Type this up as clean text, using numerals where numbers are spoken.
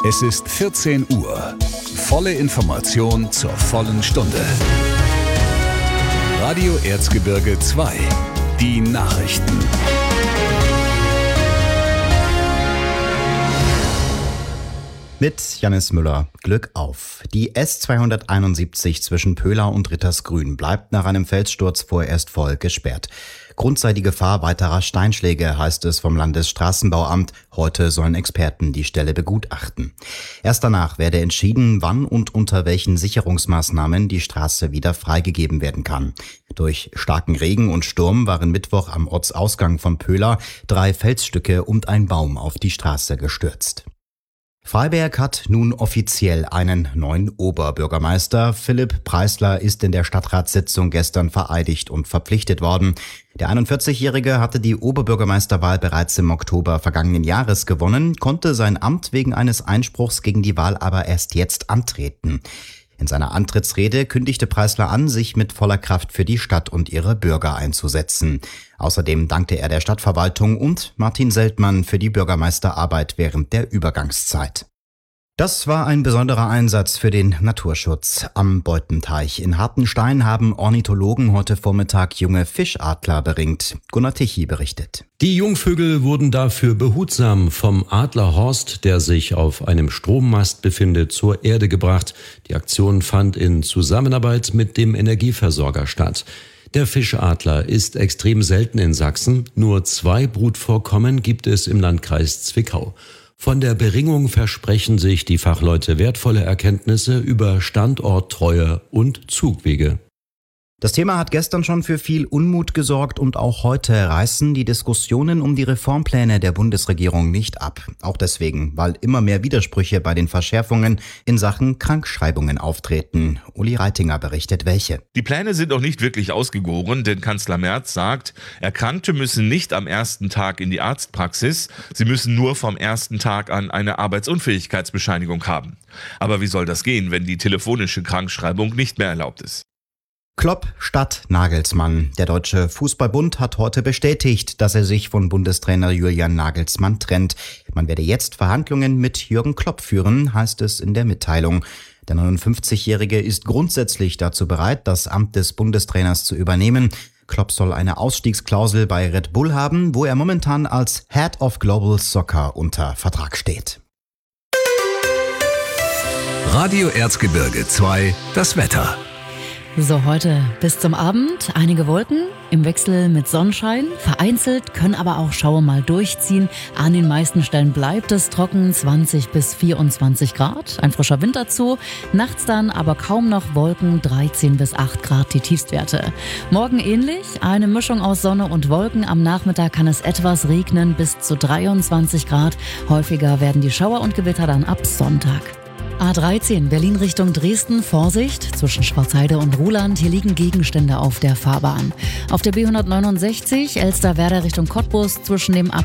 Es ist 14 Uhr. Volle Information zur vollen Stunde. Radio Erzgebirge 2. Die Nachrichten. Mit Jannis Müller. Glück auf. Die S271 zwischen Pöhla und Rittersgrün bleibt nach einem Felssturz vorerst voll gesperrt. Grund sei die Gefahr weiterer Steinschläge, heißt es vom Landesstraßenbauamt. Heute sollen Experten die Stelle begutachten. Erst danach werde entschieden, wann und unter welchen Sicherungsmaßnahmen die Straße wieder freigegeben werden kann. Durch starken Regen und Sturm waren Mittwoch am Ortsausgang von Pöhla 3 Felsstücke und ein Baum auf die Straße gestürzt. Freiberg hat nun offiziell einen neuen Oberbürgermeister. Philipp Preisler ist in der Stadtratssitzung gestern vereidigt und verpflichtet worden. Der 41-Jährige hatte die Oberbürgermeisterwahl bereits im Oktober vergangenen Jahres gewonnen, konnte sein Amt wegen eines Einspruchs gegen die Wahl aber erst jetzt antreten. In seiner Antrittsrede kündigte Preisler an, sich mit voller Kraft für die Stadt und ihre Bürger einzusetzen. Außerdem dankte er der Stadtverwaltung und Martin Seltmann für die Bürgermeisterarbeit während der Übergangszeit. Das war ein besonderer Einsatz für den Naturschutz. Am Beutenteich in Hartenstein haben Ornithologen heute Vormittag junge Fischadler beringt. Gunnar Tichy berichtet. Die Jungvögel wurden dafür behutsam vom Adlerhorst, der sich auf einem Strommast befindet, zur Erde gebracht. Die Aktion fand in Zusammenarbeit mit dem Energieversorger statt. Der Fischadler ist extrem selten in Sachsen. Nur 2 Brutvorkommen gibt es im Landkreis Zwickau. Von der Beringung versprechen sich die Fachleute wertvolle Erkenntnisse über Standorttreue und Zugwege. Das Thema hat gestern schon für viel Unmut gesorgt und auch heute reißen die Diskussionen um die Reformpläne der Bundesregierung nicht ab. Auch deswegen, weil immer mehr Widersprüche bei den Verschärfungen in Sachen Krankschreibungen auftreten. Uli Reitinger berichtet welche. Die Pläne sind noch nicht wirklich ausgegoren, denn Kanzler Merz sagt, Erkrankte müssen nicht am ersten Tag in die Arztpraxis, sie müssen nur vom ersten Tag an eine Arbeitsunfähigkeitsbescheinigung haben. Aber wie soll das gehen, wenn die telefonische Krankschreibung nicht mehr erlaubt ist? Klopp statt Nagelsmann. Der Deutsche Fußballbund hat heute bestätigt, dass er sich von Bundestrainer Julian Nagelsmann trennt. Man werde jetzt Verhandlungen mit Jürgen Klopp führen, heißt es in der Mitteilung. Der 59-Jährige ist grundsätzlich dazu bereit, das Amt des Bundestrainers zu übernehmen. Klopp soll eine Ausstiegsklausel bei Red Bull haben, wo er momentan als Head of Global Soccer unter Vertrag steht. Radio Erzgebirge 2. Das Wetter. So, heute bis zum Abend einige Wolken im Wechsel mit Sonnenschein. Vereinzelt können aber auch Schauer mal durchziehen. An den meisten Stellen bleibt es trocken, 20 bis 24 Grad. Ein frischer Wind dazu. Nachts dann aber kaum noch Wolken, 13 bis 8 Grad die Tiefstwerte. Morgen ähnlich, eine Mischung aus Sonne und Wolken. Am Nachmittag kann es etwas regnen, bis zu 23 Grad. Häufiger werden die Schauer und Gewitter dann ab Sonntag. A13 Berlin Richtung Dresden, Vorsicht, zwischen Schwarzheide und Ruhland, hier liegen Gegenstände auf der Fahrbahn. Auf der B169 Elsterwerda Richtung Cottbus zwischen dem